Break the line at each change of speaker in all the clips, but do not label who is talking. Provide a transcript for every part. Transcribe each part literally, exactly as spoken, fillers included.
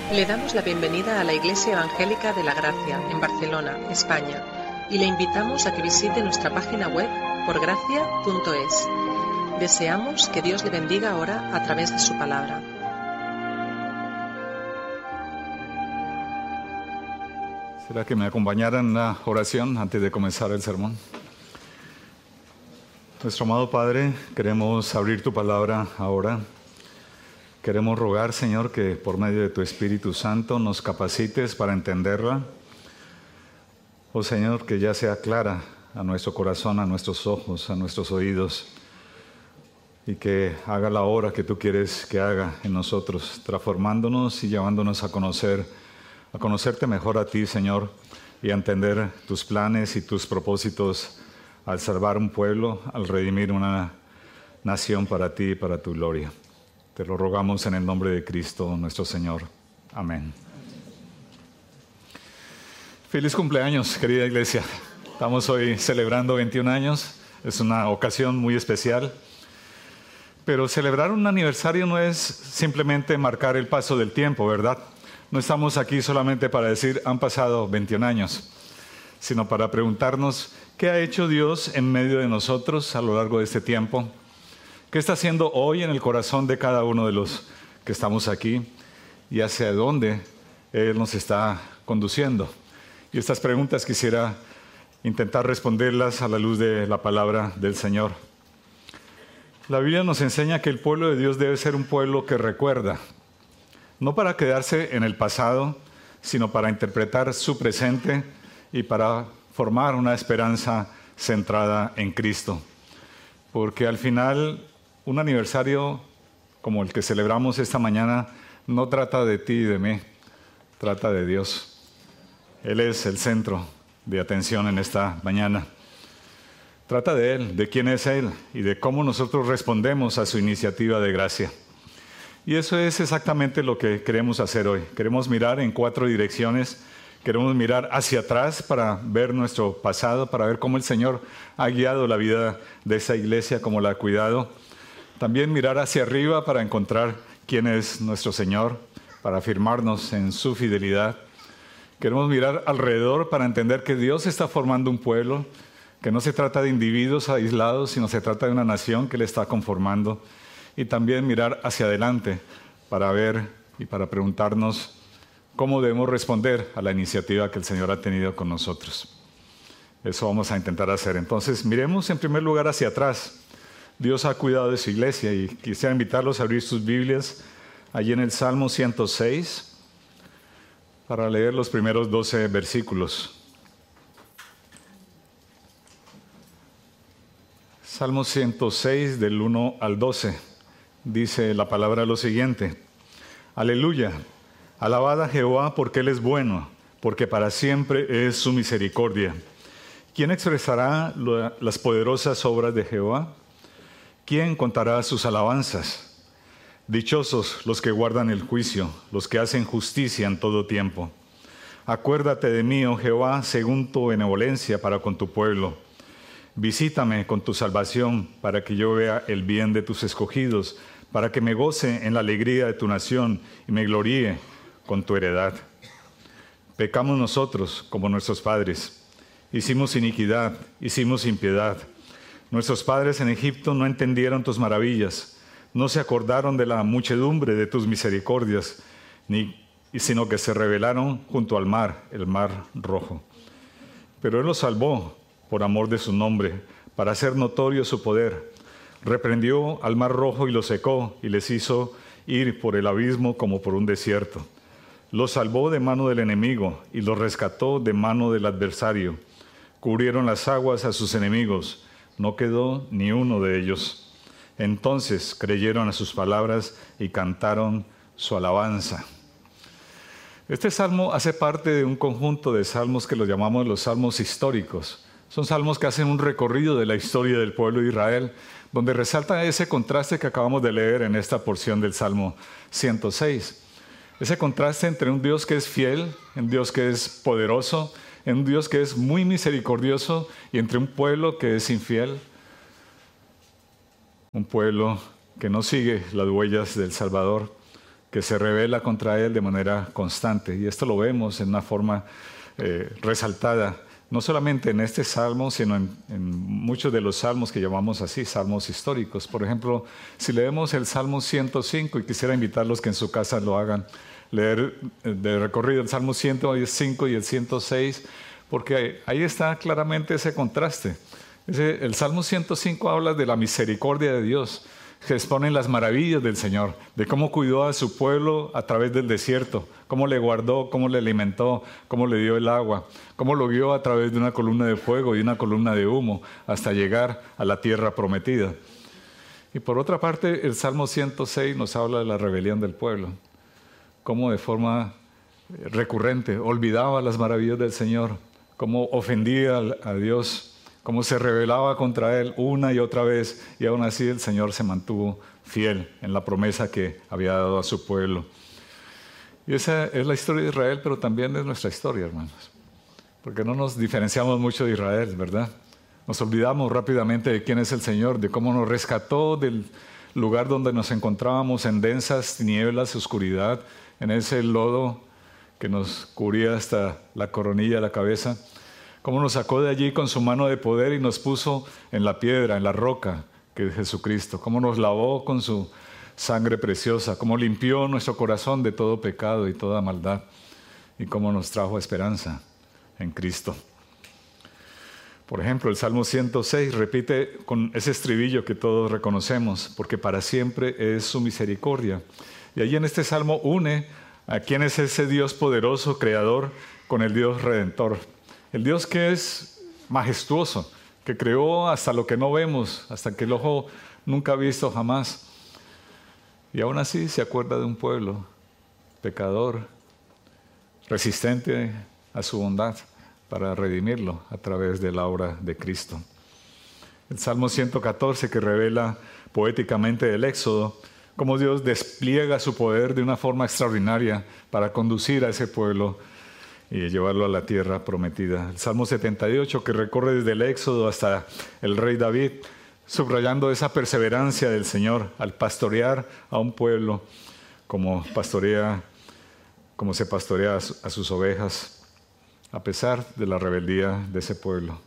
Le damos la bienvenida a la Iglesia Evangélica de la Gracia, en Barcelona, España, y le invitamos a que visite nuestra página web por gracia punto es. Deseamos que Dios le bendiga ahora a través de su palabra.
¿Será que me acompañaran en la oración antes de comenzar el sermón? Nuestro amado Padre, queremos abrir tu palabra ahora. Queremos rogar, Señor, que por medio de tu Espíritu Santo nos capacites para entenderla. Oh Señor, que ya sea clara a nuestro corazón, a nuestros ojos, a nuestros oídos, y que haga la obra que tú quieres que haga en nosotros, transformándonos y llevándonos a conocer, a conocerte mejor a ti, Señor, y a entender tus planes y tus propósitos al salvar un pueblo, al redimir una nación para ti y para tu gloria. Te lo rogamos en el nombre de Cristo, nuestro Señor. Amén. Feliz cumpleaños, querida iglesia. Estamos hoy celebrando veintiún años. Es una ocasión muy especial. Pero celebrar un aniversario no es simplemente marcar el paso del tiempo, ¿verdad? No estamos aquí solamente para decir, han pasado veintiún años, sino para preguntarnos, ¿qué ha hecho Dios en medio de nosotros a lo largo de este tiempo? ¿Qué está haciendo hoy en el corazón de cada uno de los que estamos aquí? ¿Y hacia dónde Él nos está conduciendo? Y estas preguntas quisiera intentar responderlas a la luz de la palabra del Señor. La Biblia nos enseña que el pueblo de Dios debe ser un pueblo que recuerda, no para quedarse en el pasado, sino para interpretar su presente y para formar una esperanza centrada en Cristo. Porque al final, un aniversario como el que celebramos esta mañana no trata de ti y de mí, trata de Dios. Él es el centro de atención en esta mañana. Trata de Él, de quién es Él y de cómo nosotros respondemos a su iniciativa de gracia. Y eso es exactamente lo que queremos hacer hoy. Queremos mirar en cuatro direcciones. Queremos mirar hacia atrás para ver nuestro pasado, para ver cómo el Señor ha guiado la vida de esa iglesia, cómo la ha cuidado. También mirar hacia arriba para encontrar quién es nuestro Señor, para afirmarnos en su fidelidad. Queremos mirar alrededor para entender que Dios está formando un pueblo, que no se trata de individuos aislados, sino se trata de una nación que le está conformando. Y también mirar hacia adelante para ver y para preguntarnos cómo debemos responder a la iniciativa que el Señor ha tenido con nosotros. Eso vamos a intentar hacer. Entonces, miremos en primer lugar hacia atrás. Dios ha cuidado de su iglesia y quisiera invitarlos a abrir sus Biblias allí en el Salmo ciento seis para leer los primeros doce versículos. Salmo ciento seis del uno al doce. Dice la palabra lo siguiente: Aleluya, alabad a Jehová porque Él es bueno, porque para siempre es su misericordia. ¿Quién expresará las poderosas obras de Jehová? ¿Quién contará sus alabanzas? Dichosos los que guardan el juicio, los que hacen justicia en todo tiempo. Acuérdate de mí, oh Jehová, según tu benevolencia para con tu pueblo. Visítame con tu salvación, para que yo vea el bien de tus escogidos, para que me goce en la alegría de tu nación y me gloríe con tu heredad. Pecamos nosotros como nuestros padres. Hicimos iniquidad, hicimos impiedad. Nuestros padres en Egipto no entendieron tus maravillas, no se acordaron de la muchedumbre de tus misericordias, ni, sino que se rebelaron junto al mar, el mar rojo. Pero Él los salvó por amor de su nombre, para hacer notorio su poder. Reprendió al mar rojo y lo secó, y les hizo ir por el abismo como por un desierto. Los salvó de mano del enemigo, y los rescató de mano del adversario. Cubrieron las aguas a sus enemigos, no quedó ni uno de ellos. Entonces creyeron a sus palabras y cantaron su alabanza. Este salmo hace parte de un conjunto de salmos que los llamamos los salmos históricos. Son salmos que hacen un recorrido de la historia del pueblo de Israel, donde resalta ese contraste que acabamos de leer en esta porción del Salmo ciento seis. Ese contraste entre un Dios que es fiel, un Dios que es poderoso, un Dios que es muy misericordioso, y entre un pueblo que es infiel, un pueblo que no sigue las huellas del Salvador, que se revela contra él de manera constante. Y esto lo vemos en una forma eh, resaltada, no solamente en este salmo, sino en, en muchos de los salmos que llamamos así, salmos históricos. Por ejemplo, si leemos el Salmo ciento cinco, y quisiera invitarlos que en su casa lo hagan, leer de recorrido el Salmo ciento cinco y el ciento seis, porque ahí está claramente ese contraste. Ese, el Salmo ciento cinco habla de la misericordia de Dios, que exponen las maravillas del Señor, de cómo cuidó a su pueblo a través del desierto, cómo le guardó, cómo le alimentó, cómo le dio el agua, cómo lo guió a través de una columna de fuego y una columna de humo hasta llegar a la tierra prometida. Y por otra parte, el Salmo ciento seis nos habla de la rebelión del pueblo, cómo de forma recurrente olvidaba las maravillas del Señor, cómo ofendía a Dios, cómo se rebelaba contra él una y otra vez, y aún así el Señor se mantuvo fiel en la promesa que había dado a su pueblo. Y esa es la historia de Israel, pero también es nuestra historia, hermanos, porque no nos diferenciamos mucho de Israel, ¿verdad? Nos olvidamos rápidamente de quién es el Señor, de cómo nos rescató del lugar donde nos encontrábamos en densas tinieblas, oscuridad, en ese lodo que nos cubría hasta la coronilla de la cabeza. Cómo nos sacó de allí con su mano de poder y nos puso en la piedra, en la roca, que es Jesucristo. Cómo nos lavó con su sangre preciosa. Cómo limpió nuestro corazón de todo pecado y toda maldad. Y cómo nos trajo esperanza en Cristo. Por ejemplo, el Salmo ciento seis repite con ese estribillo que todos reconocemos, porque para siempre es su misericordia. Y allí en este Salmo une a quién es ese Dios poderoso, creador, con el Dios redentor. El Dios que es majestuoso, que creó hasta lo que no vemos, hasta que el ojo nunca ha visto jamás. Y aún así se acuerda de un pueblo pecador, resistente a su bondad, para redimirlo a través de la obra de Cristo. El Salmo ciento catorce, que revela poéticamente el Éxodo, cómo Dios despliega su poder de una forma extraordinaria para conducir a ese pueblo y llevarlo a la tierra prometida. El Salmo setenta y ocho, que recorre desde el Éxodo hasta el rey David, subrayando esa perseverancia del Señor al pastorear a un pueblo como pastorea, como se pastorea a sus ovejas, a pesar de la rebeldía de ese pueblo.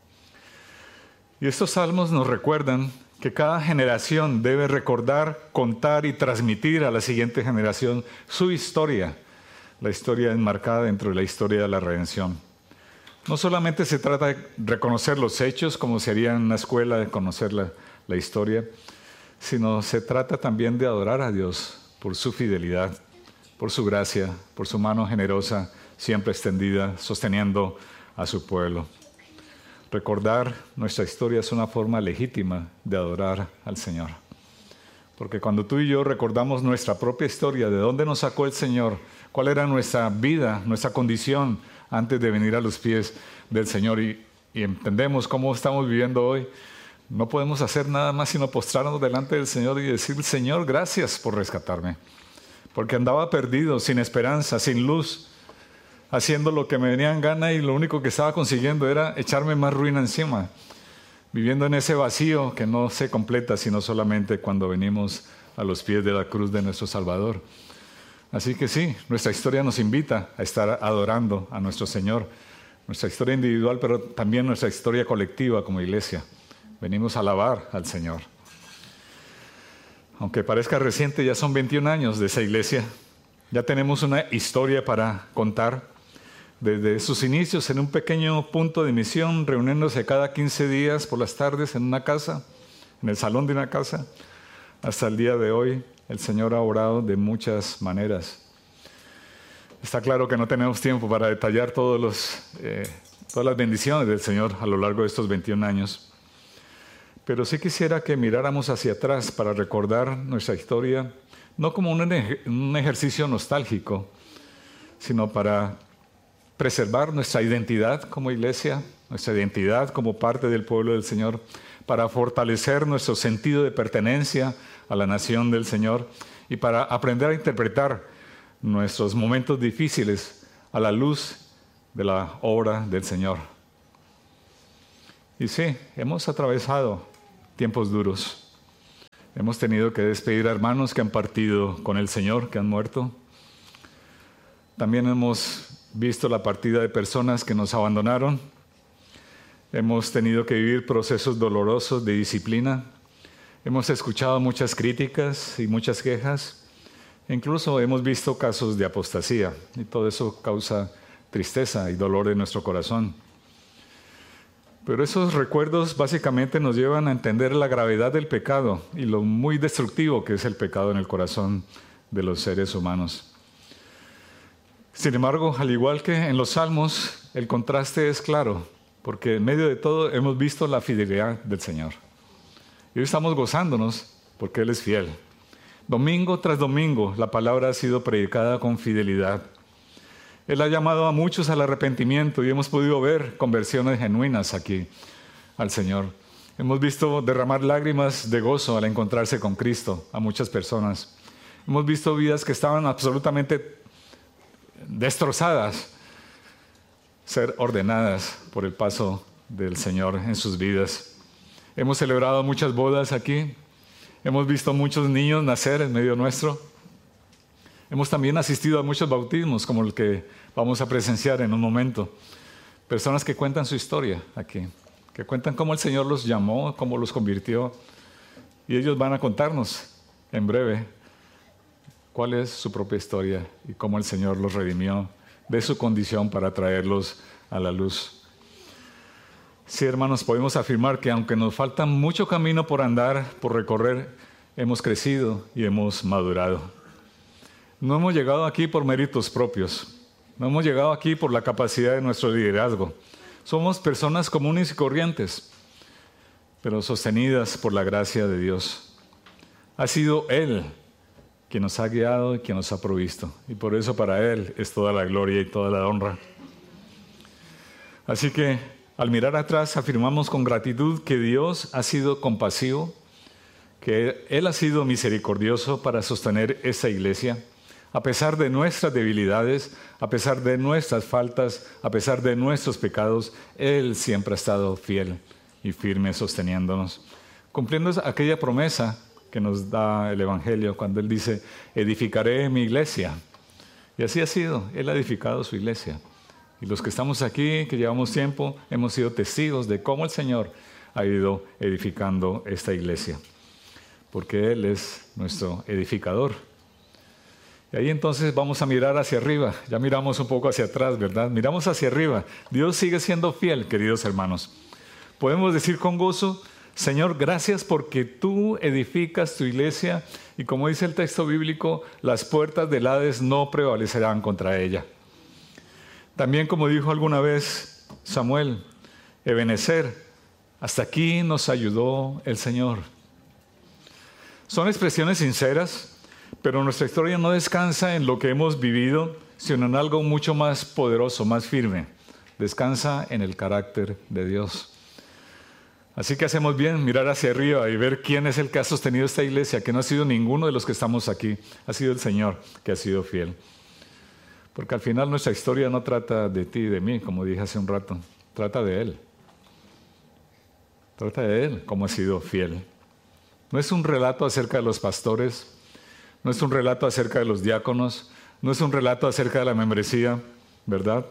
Y estos salmos nos recuerdan que cada generación debe recordar, contar y transmitir a la siguiente generación su historia, la historia enmarcada dentro de la historia de la redención. No solamente se trata de reconocer los hechos, como se haría en una escuela, de conocer la, la historia, sino se trata también de adorar a Dios por su fidelidad, por su gracia, por su mano generosa, siempre extendida, sosteniendo a su pueblo. Recordar nuestra historia es una forma legítima de adorar al Señor. Porque cuando tú y yo recordamos nuestra propia historia, de dónde nos sacó el Señor, cuál era nuestra vida, nuestra condición antes de venir a los pies del Señor, y, y entendemos cómo estamos viviendo hoy, no podemos hacer nada más sino postrarnos delante del Señor y decir: Señor, gracias por rescatarme. Porque andaba perdido, sin esperanza, sin luz, haciendo lo que me venía en gana, y lo único que estaba consiguiendo era echarme más ruina encima, viviendo en ese vacío que no se completa sino solamente cuando venimos a los pies de la cruz de nuestro Salvador. Así que sí, nuestra historia nos invita a estar adorando a nuestro Señor, nuestra historia individual, pero también nuestra historia colectiva como iglesia. Venimos a alabar al Señor. Aunque parezca reciente, ya son veintiún años de esa iglesia. Ya tenemos una historia para contar. Desde sus inicios en un pequeño punto de misión, reuniéndose cada quince días por las tardes en una casa, en el salón de una casa, hasta el día de hoy, el Señor ha obrado de muchas maneras. Está claro que no tenemos tiempo para detallar todos los, eh, todas las bendiciones del Señor a lo largo de estos veintiún años. Pero sí quisiera que miráramos hacia atrás para recordar nuestra historia, no como un, un ejercicio nostálgico, sino para preservar nuestra identidad como iglesia, nuestra identidad como parte del pueblo del Señor, para fortalecer nuestro sentido de pertenencia a la nación del Señor y para aprender a interpretar nuestros momentos difíciles a la luz de la obra del Señor. Y sí, hemos atravesado tiempos duros, Hemos tenido que despedir a hermanos que han partido con el Señor, que han muerto. También hemos visto la partida de personas que nos abandonaron. Hemos tenido que vivir procesos dolorosos de disciplina. Hemos escuchado muchas críticas y muchas quejas. Incluso hemos visto casos de apostasía, y todo eso causa tristeza y dolor en nuestro corazón. Pero esos recuerdos básicamente nos llevan a entender la gravedad del pecado y lo muy destructivo que es el pecado en el corazón de los seres humanos. Sin embargo, al igual que en los Salmos, el contraste es claro, porque en medio de todo hemos visto la fidelidad del Señor. Y hoy estamos gozándonos porque Él es fiel. Domingo tras domingo, la palabra ha sido predicada con fidelidad. Él ha llamado a muchos al arrepentimiento y hemos podido ver conversiones genuinas aquí al Señor. Hemos visto derramar lágrimas de gozo al encontrarse con Cristo a muchas personas. Hemos visto vidas que estaban absolutamente destrozadas ser ordenadas por el paso del Señor en sus vidas. Hemos celebrado muchas bodas aquí. Hemos visto muchos niños nacer en medio nuestro. Hemos también asistido a muchos bautismos, como el que vamos a presenciar en un momento. Personas que cuentan su historia aquí, que cuentan cómo el Señor los llamó, cómo los convirtió. Y ellos van a contarnos en breve cuál es su propia historia y cómo el Señor los redimió de su condición para traerlos a la luz. Sí, hermanos, podemos afirmar que aunque nos falta mucho camino por andar, por recorrer, hemos crecido y hemos madurado. No hemos llegado aquí por méritos propios. No hemos llegado aquí por la capacidad de nuestro liderazgo. Somos personas comunes y corrientes, pero sostenidas por la gracia de Dios. Ha sido Él quien nos ha guiado y quien nos ha provisto. Y por eso para Él es toda la gloria y toda la honra. Así que al mirar atrás afirmamos con gratitud que Dios ha sido compasivo, que Él ha sido misericordioso para sostener esta iglesia. A pesar de nuestras debilidades, a pesar de nuestras faltas, a pesar de nuestros pecados, Él siempre ha estado fiel y firme sosteniéndonos, cumpliendo aquella promesa que nos da el Evangelio cuando Él dice, edificaré mi iglesia. Y así ha sido, Él ha edificado su iglesia. Y los que estamos aquí, que llevamos tiempo, hemos sido testigos de cómo el Señor ha ido edificando esta iglesia, porque Él es nuestro edificador. Y ahí entonces vamos a mirar hacia arriba. Ya miramos un poco hacia atrás, ¿verdad? Miramos hacia arriba. Dios sigue siendo fiel, queridos hermanos. Podemos decir con gozo, Señor, gracias porque tú edificas tu iglesia y como dice el texto bíblico, las puertas del Hades no prevalecerán contra ella. También como dijo alguna vez Samuel, Ebenezer, hasta aquí nos ayudó el Señor. Son expresiones sinceras, pero nuestra historia no descansa en lo que hemos vivido, sino en algo mucho más poderoso, más firme. Descansa en el carácter de Dios. Así que hacemos bien mirar hacia arriba y ver quién es el que ha sostenido esta iglesia, que no ha sido ninguno de los que estamos aquí, ha sido el Señor que ha sido fiel. Porque al final nuestra historia no trata de ti y de mí, como dije hace un rato, trata de Él. Trata de Él, cómo ha sido fiel. No es un relato acerca de los pastores, no es un relato acerca de los diáconos, no es un relato acerca de la membresía, ¿verdad?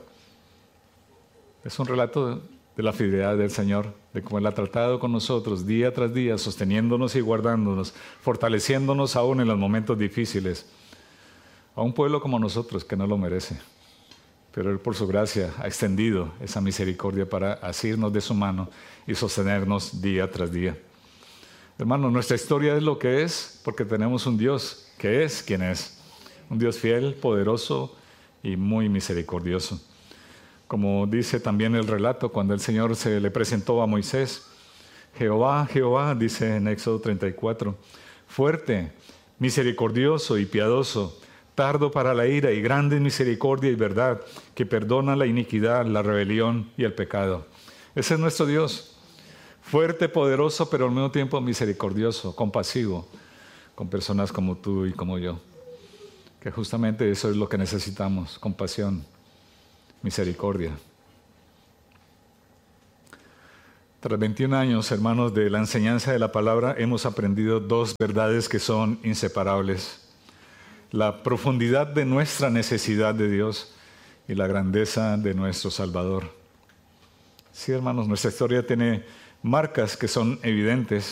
Es un relato de la fidelidad del Señor, de cómo Él ha tratado con nosotros día tras día, sosteniéndonos y guardándonos, fortaleciéndonos aún en los momentos difíciles. A un pueblo como nosotros que no lo merece. Pero Él por su gracia ha extendido esa misericordia para asirnos de su mano y sostenernos día tras día. Hermanos, nuestra historia es lo que es porque tenemos un Dios que es quien es. Un Dios fiel, poderoso y muy misericordioso. Como dice también el relato cuando el Señor se le presentó a Moisés. Jehová, Jehová, dice en Éxodo treinta y cuatro, fuerte, misericordioso y piadoso, tardo para la ira y grande en misericordia y verdad, que perdona la iniquidad, la rebelión y el pecado. Ese es nuestro Dios. Fuerte, poderoso, pero al mismo tiempo misericordioso, compasivo, con personas como tú y como yo. Que justamente eso es lo que necesitamos, compasión, misericordia. Tras veintiún años, hermanos, de la enseñanza de la palabra, hemos aprendido dos verdades que son inseparables: la profundidad de nuestra necesidad de Dios y la grandeza de nuestro Salvador. Sí, hermanos, nuestra historia tiene marcas que son evidentes,